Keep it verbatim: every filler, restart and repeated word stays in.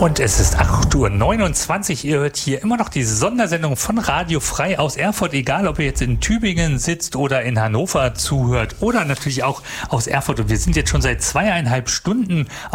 Und es ist acht Uhr neunundzwanzig. Ihr hört hier immer noch die Sondersendung von Radio Frei aus Erfurt. Egal, ob ihr jetzt in Tübingen sitzt oder in Hannover zuhört oder natürlich auch aus Erfurt. Und wir sind jetzt schon seit zweieinhalb Stunden